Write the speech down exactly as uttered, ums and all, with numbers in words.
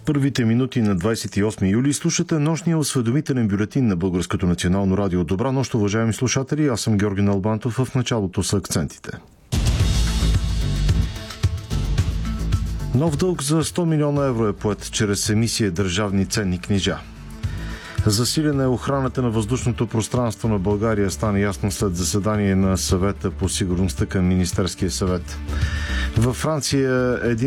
Първите минути на двадесет и осми юли слушате нощния осведомителен бюлетин на Българското национално радио. Добра нощ, уважаеми слушатели. Аз съм Георги Налбантов. В началото са акцентите. Нов дълг за сто милиона евро е поет чрез емисия държавни ценни книжа. Засилена е охраната на въздушното пространство на България, стана ясно след заседание на съвета по сигурността към Министерския съвет. Във Франция един